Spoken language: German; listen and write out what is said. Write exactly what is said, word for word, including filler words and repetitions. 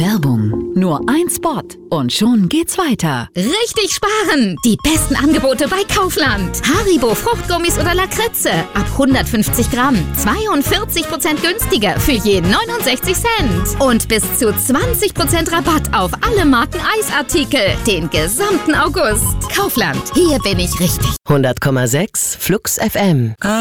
Werbung. Nur ein Spot und schon geht's weiter. Richtig sparen! Die besten Angebote bei Kaufland. Haribo Fruchtgummis oder Lakritze. Ab hundertfünfzig Gramm. zweiundvierzig Prozent günstiger für je neunundsechzig Cent. Und bis zu zwanzig Prozent Rabatt auf alle Marken Eisartikel. Den gesamten August. Kaufland. Hier bin ich richtig. hundert Komma sechs Flux F M.